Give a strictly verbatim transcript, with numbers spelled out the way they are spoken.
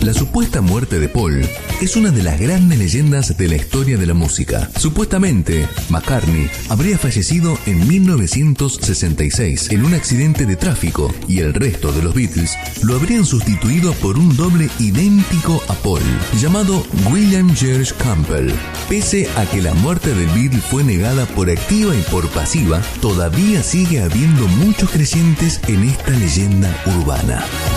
La supuesta muerte de Paul es una de las grandes leyendas de la historia de la música. Supuestamente, McCartney habría fallecido en mil novecientos sesenta y seis en un accidente de tráfico y el resto de los Beatles lo habrían sustituido por un doble idéntico a Paul, llamado William George Campbell. Pese a que la muerte del Beatle fue negada por activa y por pasiva, todavía sigue habiendo muchos creyentes en esta leyenda urbana.